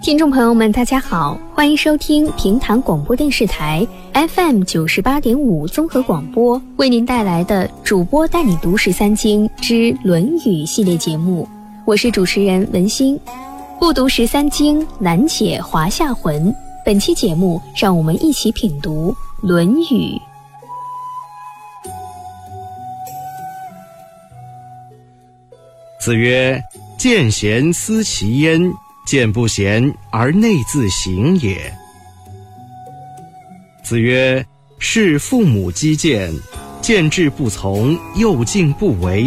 听众朋友们大家好，欢迎收听平潭广播电视台 FM 98.5综合广播为您带来的主播带你读13经之论语系列节目，我是主持人文心。不读13经，难解华夏魂。本期节目让我们一起品读论语。 子曰：见贤思齐焉，见不贤而内自省也。子曰：视父母积谏，见志不从，又敬不为，